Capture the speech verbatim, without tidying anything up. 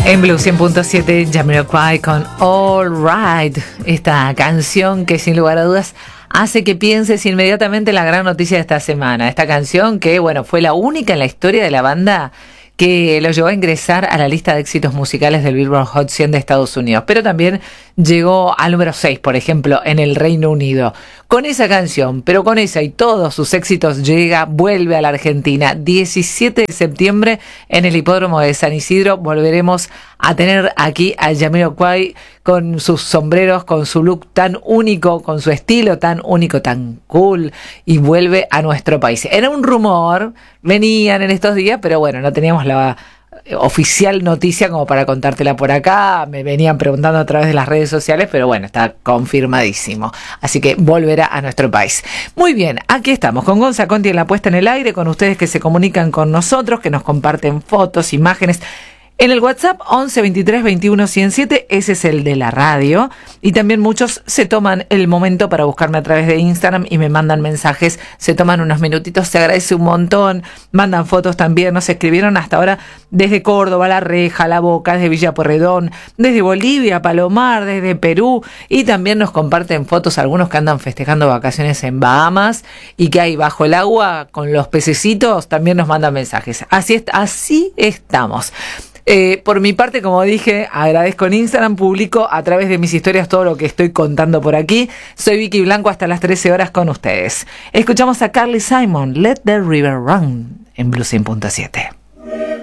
En Blue cien punto siete, Jamiroquai con All Right, esta canción que sin lugar a dudas hace que pienses inmediatamente en la gran noticia de esta semana. Esta canción que, bueno, fue la única en la historia de la banda que lo llevó a ingresar a la lista de éxitos musicales del Billboard Hot cien de Estados Unidos, pero también llegó al número seis, por ejemplo, en el Reino Unido. Con esa canción, pero con esa y todos sus éxitos, llega, vuelve a la Argentina. diecisiete de septiembre en el Hipódromo de San Isidro volveremos a tener aquí a Jamiroquai con sus sombreros, con su look tan único, con su estilo tan único, tan cool, y vuelve a nuestro país. Era un rumor, venían en estos días, pero bueno, no teníamos la oficial noticia como para contártela por acá. Me venían preguntando a través de las redes sociales, pero bueno, está confirmadísimo. Así que volverá a nuestro país. Muy bien, aquí estamos con Gonza Conti en la puesta en el aire, con ustedes que se comunican con nosotros, que nos comparten fotos, imágenes. En el WhatsApp once veintitrés veintiuno ciento siete, ese es el de la radio, y también muchos se toman el momento para buscarme a través de Instagram y me mandan mensajes, se toman unos minutitos, se agradece un montón, mandan fotos también, nos escribieron hasta ahora desde Córdoba, La Reja, La Boca, desde Villa Pueyrredón, desde Bolivia, Palomar, desde Perú, y también nos comparten fotos algunos que andan festejando vacaciones en Bahamas y que hay bajo el agua con los pececitos, también nos mandan mensajes. Así, es, así estamos. Eh, por mi parte, como dije, agradezco en Instagram, publico a través de mis historias todo lo que estoy contando por aquí. Soy Vicky Blanco, hasta las trece horas con ustedes. Escuchamos a Carly Simon, Let the River Run, en Blue cien punto siete.